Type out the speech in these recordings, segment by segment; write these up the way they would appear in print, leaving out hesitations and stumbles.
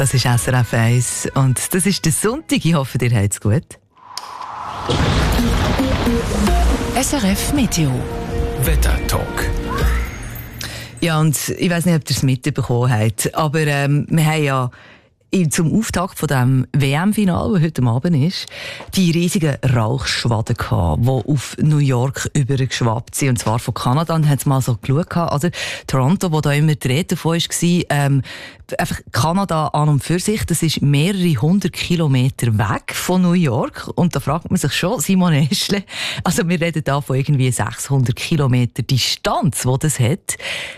Das ist SRF 1 und das ist der Sonntag. Ich hoffe, ihr habt es gut. SRF Meteo Wetter-Talk. Ja, und ich weiss nicht, ob ihr es mitbekommen habt, aber wir haben ja zum Auftakt von dem WM-Final, das heute Abend ist, die riesigen Rauchschwaden gehabt, die auf New York übergeschwappt sind. Und zwar von Kanada. Und haben sie mal so geschaut, also Toronto, wo da immer die Rede davon war, einfach Kanada an und für sich, das ist mehrere 100 Kilometer weg von New York. Und da fragt man sich schon, Simon Eschle, also wir reden da von irgendwie 600 Kilometer Distanz, die das hat.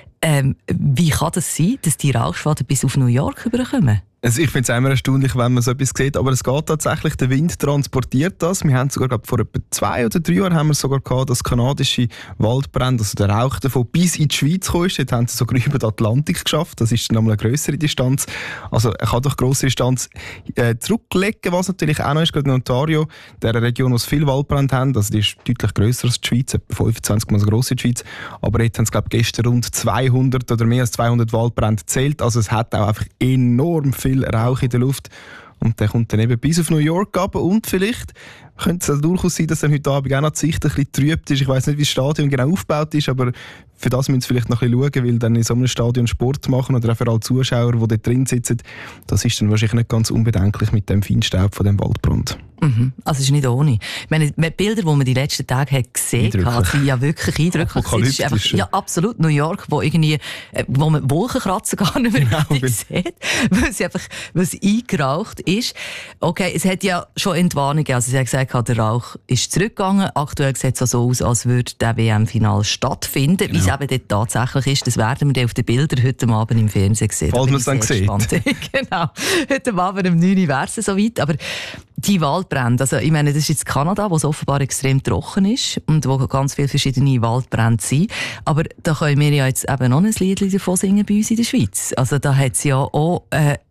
Wie kann das sein, dass die Rauchschwaden bis auf New York überkommen? Also ich finde es immer erstaunlich, wenn man so etwas sieht, aber es geht tatsächlich, der Wind transportiert das. Wir haben sogar, vor etwa 2 oder 3 Jahren haben wir sogar gehabt, dass kanadische Waldbrände, also der Rauch davon, bis in die Schweiz gekommen ist. Dort haben sie sogar über den Atlantik geschafft. Das ist dann nochmal eine grössere Distanz. Also er kann doch grosse Distanz zurücklegen, was natürlich auch noch ist, gerade in Ontario, der Region, wo es viele Waldbrände haben. Also die ist deutlich grösser als die Schweiz, etwa 25 Mal so gross wie die Schweiz. Aber jetzt haben sie, glaube ich, gestern rund 200 oder mehr als 200 Waldbrände gezählt. Also es hat auch einfach enorm viel Rauch in der Luft und der kommt dann eben bis auf New York runter und vielleicht könnte es durchaus sein, dass dann heute Abend auch noch die Sicht ein bisschen trübt ist. Ich weiss nicht, wie das Stadion genau aufgebaut ist, aber für das müssen Sie vielleicht noch ein bisschen schauen, weil dann in so einem Stadion Sport machen oder auch für alle Zuschauer, die dort drin sitzen, das ist dann wahrscheinlich nicht ganz unbedenklich mit dem Feinstaub von dem Waldbrand. Also es ist nicht ohne. Ich meine, die Bilder, die man die letzten Tage hat gesehen hat, sind ja wirklich eindrücklich. Es ist einfach, ja, absolut New York, wo man Wolkenkratzer gar nicht mehr richtig sieht, weil es eingeraucht ist. Okay, es hat ja schon Entwarnungen. Also sie hat gesagt, der Rauch ist zurückgegangen. Aktuell sieht es so aus, als würde der WM-Final stattfinden. Wie es eben dort tatsächlich ist, das werden wir dann auf den Bildern heute Abend im Fernsehen sehen. Falls man es dann sieht. Genau. Heute Abend um 9 Uhr wäre es soweit. Aber die Waldbrände, also ich meine, das ist jetzt Kanada, wo es offenbar extrem trocken ist und wo ganz viele verschiedene Waldbrände sind. Aber da können wir ja jetzt eben noch ein Lied davon singen bei uns in der Schweiz. Also da hat es ja auch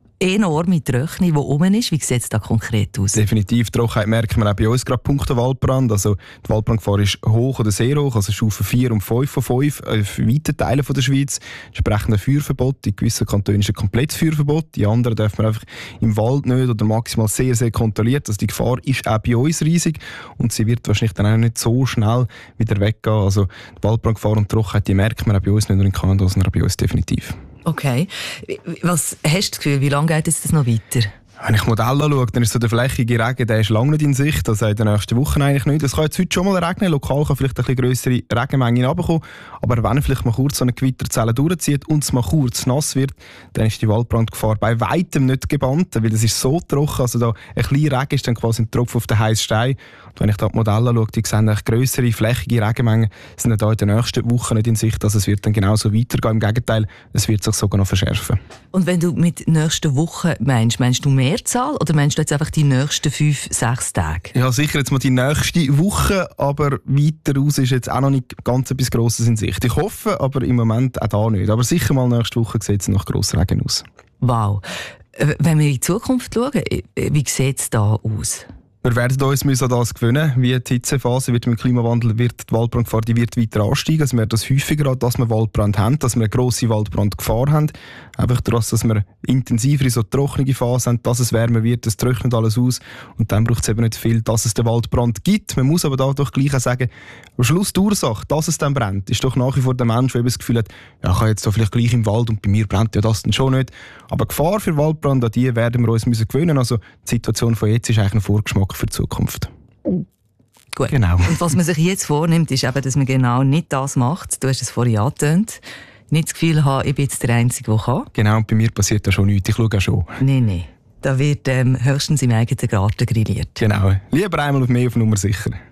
enorme Trockenheit, die rum ist. Wie sieht es da konkret aus? Definitiv. Trockenheit merken wir auch bei uns gerade punkto Waldbrand. Also die Waldbrandgefahr ist hoch oder sehr hoch, also Stufe 4 und 5 von 5 in weiten Teilen der Schweiz. Entsprechend ein Feuerverbot. In gewissen Kantonen ist ein komplettes Feuerverbot. Die anderen darf man einfach im Wald nicht oder maximal sehr, sehr kontrolliert. Also die Gefahr ist auch bei uns riesig und sie wird wahrscheinlich dann auch nicht so schnell wieder weggehen. Also die Waldbrandgefahr und Trockenheit, die merkt man auch bei uns, nicht nur in Kanada, sondern auch bei uns definitiv. Okay. Was hast du das Gefühl, wie lange geht das noch weiter? Wenn ich Modell anschaue, dann ist so der flächige Regen, der ist lange nicht in Sicht, also in den nächsten Wochen eigentlich nicht. Es kann jetzt heute schon mal regnen, lokal kann vielleicht ein bisschen grössere Regenmengen runterkommen, aber wenn vielleicht mal kurz so eine Gewitterzelle durchzieht und es mal kurz nass wird, dann ist die Waldbrandgefahr bei weitem nicht gebannt, weil es ist so trocken, also da ein kleiner Regen ist dann quasi ein Tropfen auf den heißen Stein. Und wenn ich da die Modelle anschaue, die sehen eigentlich grössere, flächige Regenmengen sind da in den nächsten Wochen nicht in Sicht, also es wird dann genauso weitergehen. Im Gegenteil, es wird sich sogar noch verschärfen. Und wenn du mit nächsten Wochen meinst du Mehrzahl oder meinst du jetzt einfach die nächsten 5-6 Tage? Ja, sicher jetzt mal die nächste Woche, aber weiter raus ist jetzt auch noch nicht ganz etwas Grosses in Sicht. Ich hoffe, aber im Moment auch da nicht. Aber sicher mal nächste Woche sieht es nach grossen Regen aus. Wow. Wenn wir in die Zukunft schauen, wie sieht es da aus? Wir werden uns an das gewöhnen. Wie die Hitzephase wird mit dem Klimawandel, wird die Waldbrandgefahr wird weiter ansteigen. Also wir werden das häufiger haben, dass wir Waldbrand haben, dass wir eine grosse Waldbrandgefahr haben. Einfach daraus, dass wir intensiver in so trockene Phase haben, dass es wärmer wird, es trocknet alles aus. Und dann braucht es eben nicht viel, dass es den Waldbrand gibt. Man muss aber da doch gleich auch sagen, am Schluss die Ursache, dass es dann brennt, ist doch nach wie vor der Mensch, der eben das Gefühl hat, ja, ich kann jetzt so vielleicht gleich im Wald und bei mir brennt ja das dann schon nicht. Aber die Gefahr für Waldbrand, an die werden wir uns gewöhnen. Also die Situation von jetzt ist eigentlich ein Vorgeschmack für die Zukunft. Gut. Genau. Und was man sich jetzt vornimmt, ist eben, dass man genau nicht das macht. Du hast es vorhin angetönt. Nicht das Gefühl haben, ich bin jetzt der Einzige, der kann. Genau, und bei mir passiert da schon nichts. Ich schaue auch schon. Nein. Da wird höchstens im eigenen Garten grilliert. Genau. Lieber einmal mehr auf Nummer sicher.